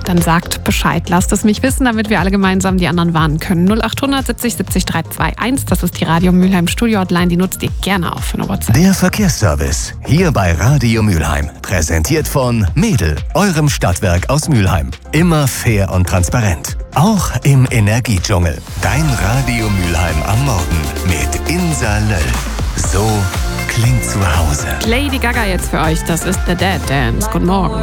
dann sagt Bescheid. Lasst es mich wissen, damit wir alle gemeinsam die anderen warnen können. 0800 70 70 321, das ist die Radio Mülheim Studio Hotline, die nutzt ihr gerne auch für eine WhatsApp. Der Verkehrsservice, hier bei Radio Mülheim. Präsentiert von Mädel, eurem Stadtwerk aus Mülheim. Immer fair und transparent. Auch im Energiedschungel. Dein Radio Mülheim am Morgen mit Insa Löll. So klingt zu Hause. Lady Gaga jetzt für euch, das ist The Dead Dance. Guten Morgen.